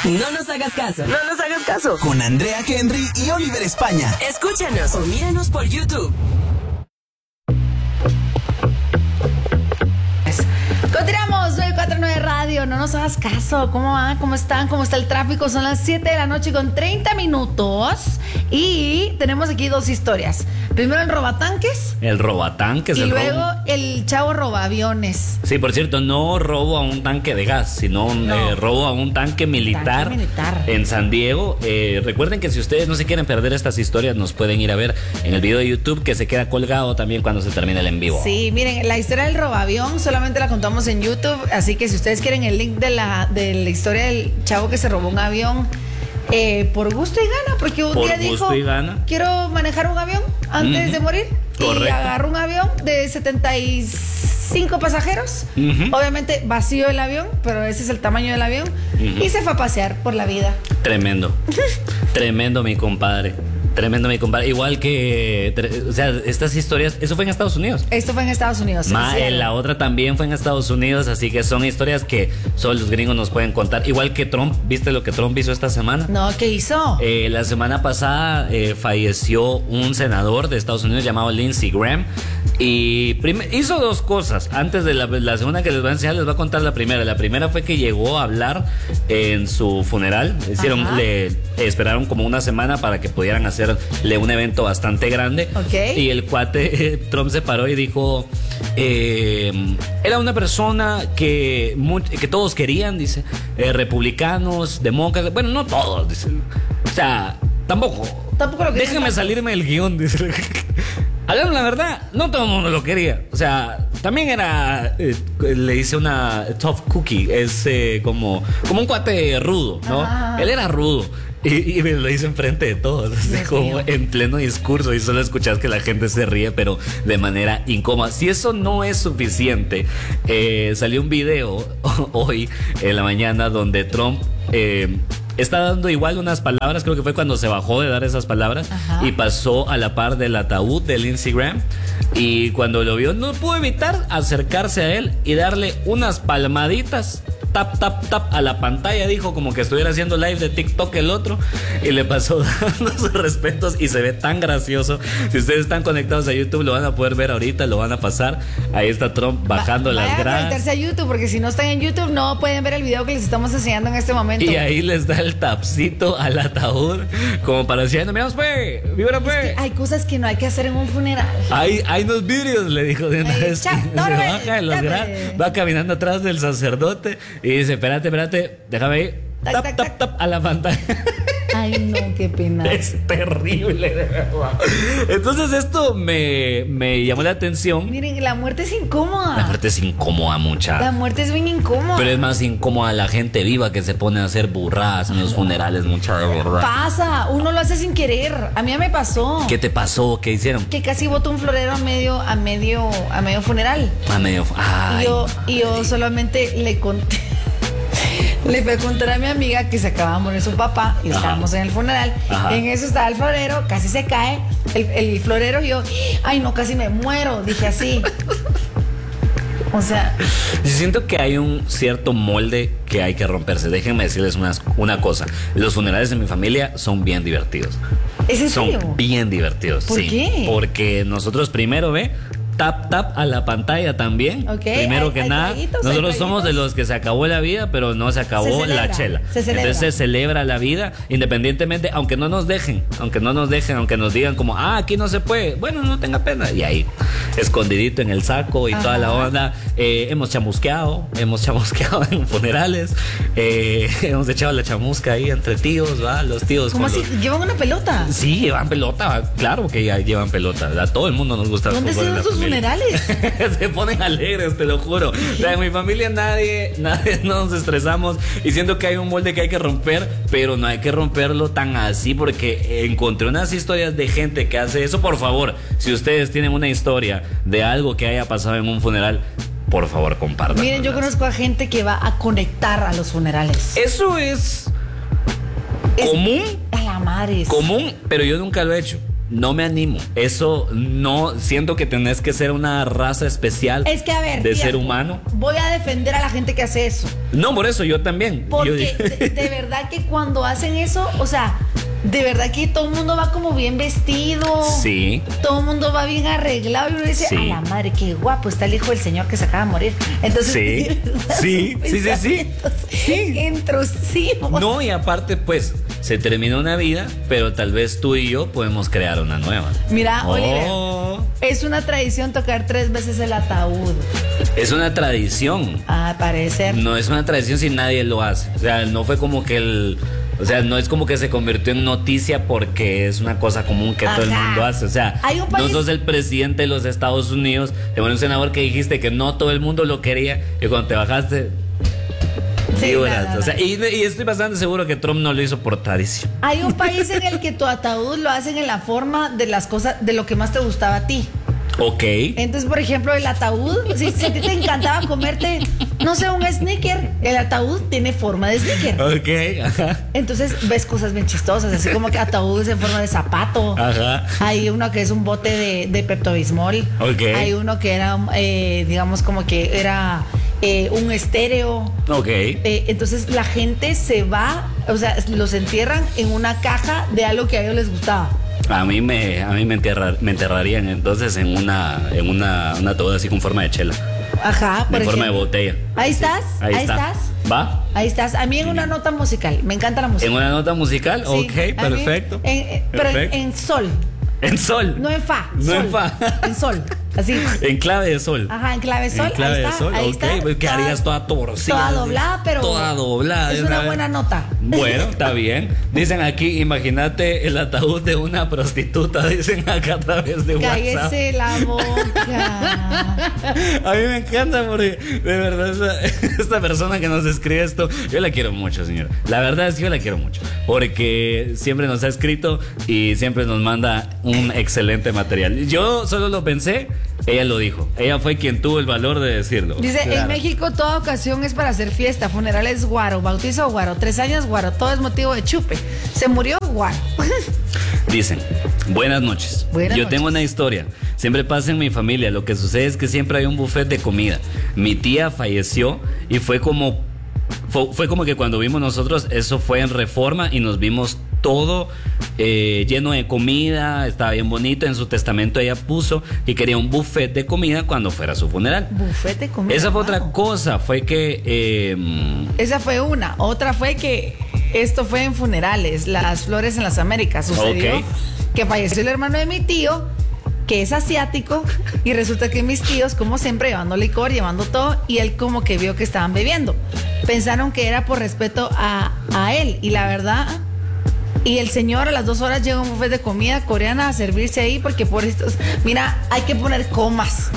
No nos hagas caso. No nos hagas caso. Con Andrea Henry y Oliver España. Escúchanos o míranos por YouTube. Continuamos, 949 Radio, no nos hagas caso. ¿Cómo va? ¿Cómo están? ¿Cómo está el tráfico? Son las 7 de la noche con 30 minutos y tenemos aquí dos historias. Primero el robatanques. El robatanques. Y luego el chavo robaaviones. Sí, por cierto, no robo a un tanque de gas, sino robo a un tanque militar, en San Diego. Recuerden que si ustedes no se quieren perder estas historias, nos pueden ir a ver en el video de YouTube que se queda colgado también cuando se termine el en vivo. Sí, miren, la historia del robavión solamente la contamos en YouTube, así que si ustedes quieren el link de la historia del chavo que se robó un avión, por gusto y gana, porque un día dijo, quiero manejar un avión antes de morir. Correcto. Y agarró un avión de 75 pasajeros. Obviamente vacío el avión, pero ese es el tamaño del avión. Y se fue a pasear por la vida. Tremendo. Tremendo, mi compadre. Tremendo, mi compadre. Igual que, o sea, estas historias, eso fue en Estados Unidos. Esto fue en Estados Unidos. La otra también fue en Estados Unidos, así que son historias que solo los gringos nos pueden contar. Igual que Trump, ¿viste lo que Trump hizo esta semana? No, ¿qué hizo? La semana pasada falleció un senador de Estados Unidos llamado Lindsey Graham y hizo dos cosas. Antes de la segunda que les voy a enseñar, les voy a contar la primera. La primera fue que llegó a hablar en su funeral. Esperaron como una semana para que pudieran hacerle un evento bastante grande. Okay. Y el cuate Trump se paró y dijo, era una persona que todos querían, dice, republicanos, demócratas, bueno, no todos, dice. O sea, tampoco lo que déjeme salirme del guión, dice. Hablando la verdad, no todo el mundo lo quería. O sea, también era, le hice una tough cookie, es como un cuate rudo, ¿no? Él era rudo. Y me lo hice enfrente de todos, así como en pleno discurso, y solo escuchás que la gente se ríe, pero de manera incómoda. Si eso no es suficiente, salió un video hoy en la mañana donde Trump está dando igual unas palabras, creo que fue cuando se bajó de dar esas palabras. Y pasó a la par del ataúd del Instagram, y cuando lo vio no pudo evitar acercarse a él y darle unas palmaditas, tap, tap, tap a la pantalla, dijo, como que estuviera haciendo live de TikTok el otro, y le pasó dando sus respetos, y se ve tan gracioso. Si ustedes están conectados a YouTube, lo van a poder ver ahorita, lo van a pasar. Ahí está Trump bajando las gradas. Vayan a conectarse a YouTube, porque si no están en YouTube no pueden ver el video que les estamos enseñando en este momento. Y ahí les da el tapcito al ataúd, como para decir, no, miramos, pues, vibra, pues. Es que hay cosas que no hay que hacer en un funeral. Hay unos vídeos, le dijo de una vez. Se baja de los gradas, va caminando atrás del sacerdote y dice, espérate, déjame ir. Tap, tap, tap a la pantalla. Ay, no, qué pena. Es terrible, de verdad. Entonces esto me llamó la atención. Miren, la muerte es incómoda. La muerte es incómoda, mucha. La muerte es bien incómoda. Pero es más incómoda la gente viva que se pone a hacer burradas en los funerales, mucha burrada. Pasa, uno lo hace sin querer. A mí me pasó. ¿Qué te pasó? ¿Qué hicieron? Que casi botó un florero a medio funeral. Ay, y yo solamente le conté. Le fui a contar a mi amiga que se acababa de morir su papá y estábamos en el funeral. En eso estaba el florero, casi se cae el florero, y yo, ay no, casi me muero, dije así. O sea, yo siento que hay un cierto molde que hay que romperse. Déjenme decirles una cosa. Los funerales de mi familia son bien divertidos. ¿Es en serio? Son bien divertidos. ¿Por qué? Porque nosotros primero, tap, tap a la pantalla también. Primero que nada, nosotros somos de los que se acabó la vida, pero no se acabó la chela. Entonces se celebra la vida independientemente, aunque no nos dejen, aunque nos digan como, aquí no se puede. Bueno, no tenga pena. Y ahí, escondidito en el saco y toda la onda. Hemos chamusqueado en funerales. Hemos echado la chamusca ahí entre tíos, ¿va? Los tíos. ¿Cómo así? ¿Llevan una pelota? Sí, llevan pelota. Claro que ya llevan pelota. A todo el mundo nos gusta el fútbol. ¿Dónde se dan sus funerales? Se ponen alegres, te lo juro. O sea, en mi familia nadie nos estresamos, y siento que hay un molde que hay que romper, pero no hay que romperlo tan así, porque encontré unas historias de gente que hace eso. Por favor, si ustedes tienen una historia de algo que haya pasado en un funeral, por favor, compártanlo. Miren, yo conozco a gente que va a conectar a los funerales. Eso es común. A la madre. Común, pero yo nunca lo he hecho. no me animo. Eso no, siento que tenés que ser una raza especial. Es que, a ver, de ser humano. Voy a defender a la gente que hace eso. No, por eso yo también. Porque de verdad que cuando hacen eso, o sea, de verdad que todo el mundo va como bien vestido. Sí. Todo el mundo va bien arreglado y uno dice, sí. A la madre, qué guapo está el hijo del señor que se acaba de morir. Entonces, sí. Intrusivos. No, y aparte, pues, se termina una vida, pero tal vez tú y yo podemos crear una nueva. Mira, Oliver, es una tradición tocar 3 veces el ataúd. Es una tradición. Ah, parecer. No es una tradición si nadie lo hace. O sea, no fue como que o sea, no es como que se convirtió en noticia porque es una cosa común que todo el mundo hace. O sea, no sos el presidente de los Estados Unidos, te un senador que dijiste que no todo el mundo lo quería y cuando te bajaste... Sí, o sea, y estoy bastante seguro que Trump no lo hizo por tradición. Hay un país en el que tu ataúd lo hacen en la forma de las cosas, de lo que más te gustaba a ti. Ok. Entonces, por ejemplo, el ataúd, si a ti te encantaba comerte, no sé, un sneaker, el ataúd tiene forma de sneaker. Ok, ajá. Entonces ves cosas bien chistosas, así como que ataúdes en forma de zapato. Ajá. Hay uno que es un bote de Pepto-Bismol. Ok. Hay uno que era, digamos, como que era un estéreo. Ok. Entonces la gente se va, o sea, los entierran en una caja de algo que a ellos les gustaba. A mí me enterrarían entonces en un ataúd así con forma de chela. Ajá, por ejemplo. Forma de botella. Ahí estás, ahí estás. ¿Va? Ahí estás. A mí en una nota musical. Me encanta la música. ¿En una nota musical? Sí, ok, perfecto. Pero en sol. En sol. No en fa. No en fa. En sol. Así. En clave de sol. Ajá, en clave de sol. En clave ahí de está, sol. ahí Ok, está. Pues que harías toda torcida. Toda doblada, pero. Toda doblada. Es una buena nota. Bueno, está bien. Dicen aquí, imagínate el ataúd de una prostituta. Dicen acá a través de WhatsApp. Cállese la boca. A mí me encanta porque, de verdad, esta persona que nos escribe esto, yo la quiero mucho, señor. La verdad es que yo la quiero mucho. Porque siempre nos ha escrito y siempre nos manda un excelente material. Yo solo lo pensé, ella lo dijo. Ella fue quien tuvo el valor de decirlo. Dice, claro. En México toda ocasión es para hacer fiesta, funerales guaro, bautizo guaro, 3 años guaro, todo es motivo de chupe. Se murió guaro. Dicen, buenas noches. Yo tengo una historia. Siempre pasa en mi familia. Lo que sucede es que siempre hay un buffet de comida. Mi tía falleció y fue como que cuando vimos nosotros, eso fue en Reforma y nos vimos todo lleno de comida, estaba bien bonito. En su testamento ella puso que quería un buffet de comida cuando fuera su funeral. Buffet de comida. Esa fue otra cosa, fue que... Esa fue una. Otra fue que esto fue en funerales, las Flores en las Américas. Sucedió que falleció el hermano de mi tío, que es asiático, y resulta que mis tíos, como siempre, llevando licor, llevando todo, y él como que vio que estaban bebiendo. Pensaron que era por respeto a él, y la verdad... Y el señor a las 2 horas llega a un buffet de comida coreana a servirse ahí porque por estos... Mira, hay que poner comas.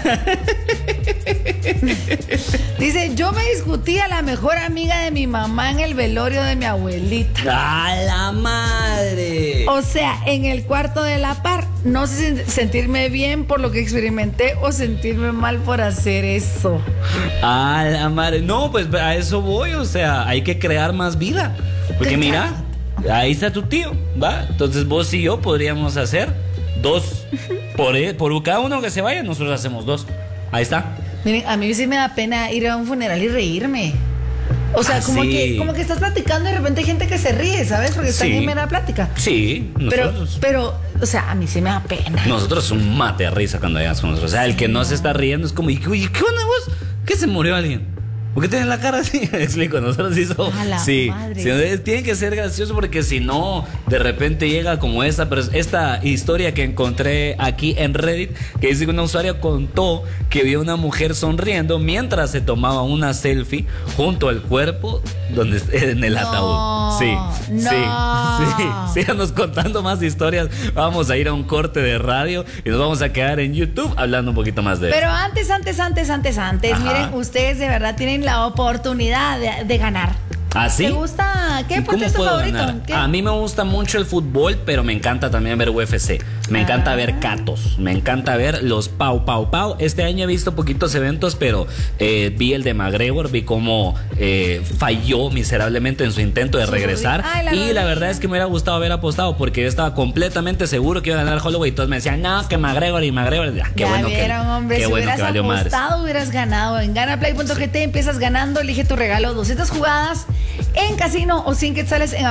Dice, yo me discutí a la mejor amiga de mi mamá en el velorio de mi abuelita. ¡A la madre! O sea, en el cuarto de la par. No sé si sentirme bien por lo que experimenté o sentirme mal por hacer eso. ¡A la madre! No, pues a eso voy, o sea, hay que crear más vida. Porque mira... Ahí está tu tío, ¿va? Entonces vos y yo podríamos hacer 2. Por cada uno que se vaya, nosotros hacemos 2. Ahí está. Miren, a mí sí me da pena ir a un funeral y reírme. O sea, como que estás platicando y de repente hay gente que se ríe, ¿sabes? Porque está bien la plática. Sí, nosotros. Pero, o sea, a mí sí me da pena. Nosotros un mate de risa cuando llegas con nosotros. O sea, el que no se está riendo es como, oye, ¿qué onda vos? ¿Qué se murió alguien? ¿Por qué tienen la cara así? Me explico, nosotros sí, tienen que ser graciosos porque si no, de repente llega como esta historia que encontré aquí en Reddit, que dice que una usuaria contó que vio a una mujer sonriendo mientras se tomaba una selfie junto al cuerpo en el ataúd. Síganos contando más historias. Vamos a ir a un corte de radio y nos vamos a quedar en YouTube hablando un poquito más de eso. Pero antes, miren, ustedes de verdad tienen la oportunidad de ganar. ¿Ah, sí? ¿Te gusta? ¿Qué deporte es tu favorito? A mí me gusta mucho el fútbol, pero me encanta también ver UFC. Me encanta ver catos. Me encanta ver los pau. Este año he visto poquitos eventos, pero vi el de McGregor, vi cómo falló miserablemente en su intento de regresar. Y la verdad es que me hubiera gustado haber apostado, porque yo estaba completamente seguro que iba a ganar Holloway. Y todos me decían, no, que McGregor. Qué bueno vieron, hombre, qué si bueno que valió madres. Hubieras ganado. En ganaplay.gt empiezas ganando, elige tu regalo, 200 jugadas en casino o 100 quetzales en